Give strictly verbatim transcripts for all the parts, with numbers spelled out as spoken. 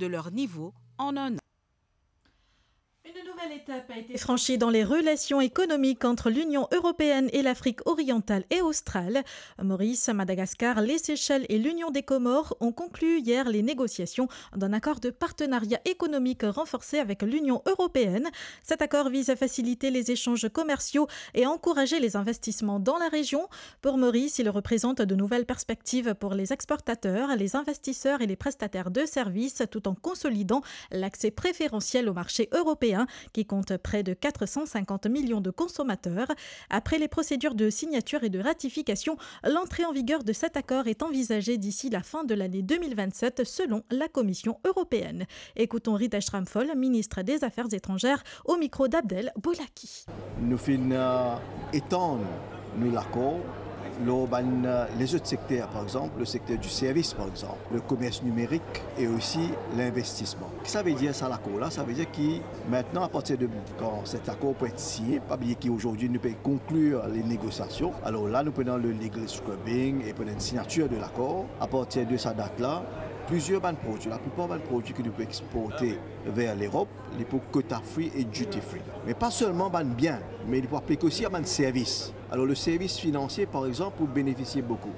de leur niveau en un an. Une nouvelle étape a été franchie dans les relations économiques entre l'Union européenne et l'Afrique orientale et australe. Maurice, Madagascar, les Seychelles et l'Union des Comores ont conclu hier les négociations d'un accord de partenariat économique renforcé avec l'Union européenne. Cet accord vise à faciliter les échanges commerciaux et à encourager les investissements dans la région. Pour Maurice, il représente de nouvelles perspectives pour les exportateurs, les investisseurs et les prestataires de services, tout en consolidant l'accès préférentiel au marché européen, qui compte près de quatre cent cinquante millions de consommateurs. Après les procédures de signature et de ratification, l'entrée en vigueur de cet accord est envisagée d'ici la fin de l'année deux mille vingt-sept, selon la Commission européenne. Écoutons Rita Schramfol, ministre des Affaires étrangères, au micro d'Abdel Boulaki. Nous finissons étendre nous l'accord. Les autres secteurs, par exemple, le secteur du service, par exemple, le commerce numérique et aussi l'investissement. Ça veut dire ça, l'accord là, ça veut dire que maintenant, à partir de quand cet accord peut être signé, pas oublier qu'aujourd'hui nous pouvons conclure les négociations. Alors là, nous prenons le legal scrubbing et prenons une signature de l'accord. À partir de cette date-là, plusieurs bandes produits, la plupart des produits que nous pouvons exporter vers l'Europe, les pour quota free et duty free. Mais pas seulement ban biens, mais il faut appliquer aussi à ban services. Alors le service financier, par exemple, pour bénéficier beaucoup.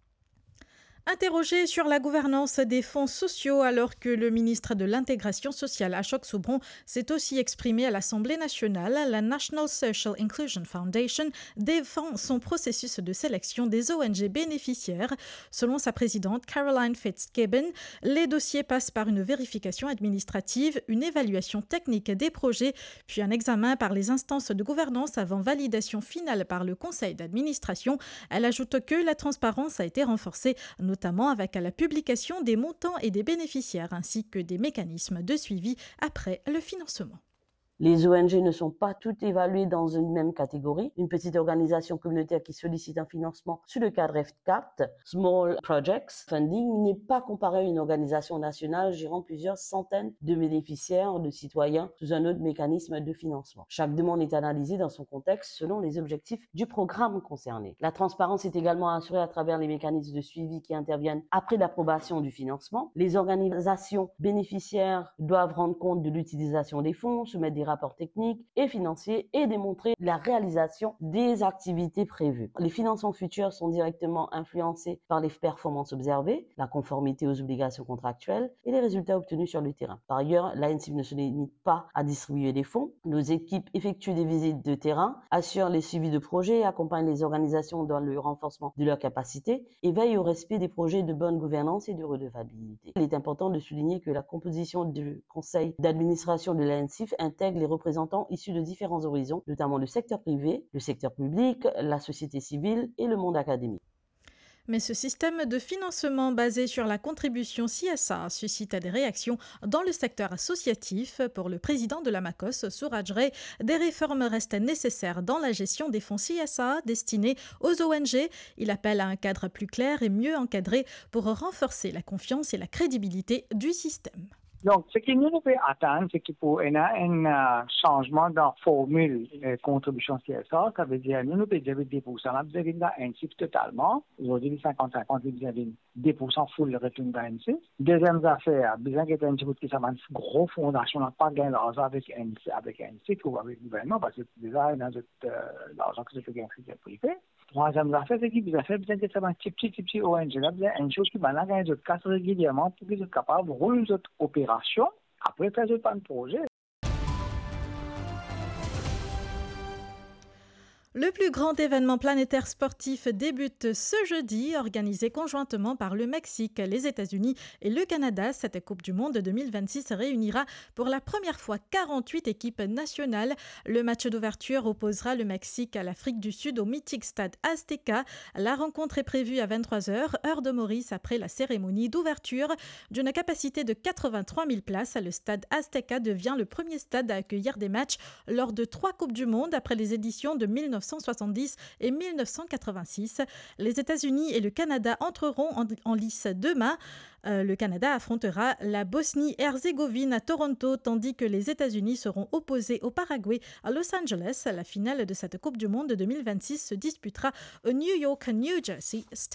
Interrogé sur la gouvernance des fonds sociaux alors que le ministre de l'Intégration sociale, Ashok Soubron, s'est aussi exprimé à l'Assemblée nationale, la National Social Inclusion Foundation défend son processus de sélection des O N G bénéficiaires. Selon sa présidente Caroline Fitzgibbon, les dossiers passent par une vérification administrative, une évaluation technique des projets, puis un examen par les instances de gouvernance avant validation finale par le conseil d'administration. Elle ajoute que la transparence a été renforcée, notamment notamment avec la publication des montants et des bénéficiaires, ainsi que des mécanismes de suivi après le financement. Les O N G ne sont pas toutes évaluées dans une même catégorie. Une petite organisation communautaire qui sollicite un financement sous le cadre F quatre, Small Projects Funding, n'est pas comparée à une organisation nationale gérant plusieurs centaines de bénéficiaires, de citoyens, sous un autre mécanisme de financement. Chaque demande est analysée dans son contexte selon les objectifs du programme concerné. La transparence est également assurée à travers les mécanismes de suivi qui interviennent après l'approbation du financement. Les organisations bénéficiaires doivent rendre compte de l'utilisation des fonds, soumettre des rapports techniques et financiers et démontrer la réalisation des activités prévues. Les financements futurs sont directement influencés par les performances observées, la conformité aux obligations contractuelles et les résultats obtenus sur le terrain. Par ailleurs, l'A N S I F ne se limite pas à distribuer des fonds. Nos équipes effectuent des visites de terrain, assurent les suivis de projets, accompagnent les organisations dans le renforcement de leurs capacités et veillent au respect des projets de bonne gouvernance et de redevabilité. Il est important de souligner que la composition du conseil d'administration de l'A N S I F intègre les représentants issus de différents horizons, notamment le secteur privé, le secteur public, la société civile et le monde académique. Mais ce système de financement basé sur la contribution C S A suscite des réactions dans le secteur associatif. Pour le président de la MACOS, Suraj Ray, des réformes restent nécessaires dans la gestion des fonds C S A destinés aux O N G. Il appelle à un cadre plus clair et mieux encadré pour renforcer la confiance et la crédibilité du système. Donc, ce que nous devons attendre, c'est qu'il faut un, un uh, changement dans la formule de contribution C S A. Ça veut dire que nous devons avoir dix pour cent vis-à-vis de l'A N S I F totalement. Aujourd'hui, cinquante cinquante vis-à-vis dix pour cent full retour de l'A N S I F. Deuxième affaire, besoin que l'A N S I F qui une grosse fondation n'a pas gagné l'argent avec l'A N S I F ou avec le gouvernement parce que déjà, il y a l'argent que c'est gagné avec le privé. Troisième affaire, c'est qu'il y a besoin que ça va un petit, petit, petit O N G. Là, une chose qui va gagner de casse régulièrement pour qu'ils soient capables de rouler une autre opération après faire un projet. Le plus grand événement planétaire sportif débute ce jeudi, organisé conjointement par le Mexique, les États-Unis et le Canada. Cette Coupe du Monde deux mille vingt-six réunira pour la première fois quarante-huit équipes nationales. Le match d'ouverture opposera le Mexique à l'Afrique du Sud au mythique stade Azteca. La rencontre est prévue à vingt-trois heures, heure de Maurice, après la cérémonie d'ouverture. D'une capacité de quatre-vingt-trois mille places, le stade Azteca devient le premier stade à accueillir des matchs lors de trois Coupes du Monde après les éditions de mille neuf cent soixante-dix et mille neuf cent quatre-vingt-six. Les États-Unis et le Canada entreront en, en lice demain. Euh, le Canada affrontera la Bosnie-Herzégovine à Toronto, tandis que les États-Unis seront opposés au Paraguay à Los Angeles. La finale de cette Coupe du Monde deux mille vingt-six se disputera au New York, New Jersey Stadium.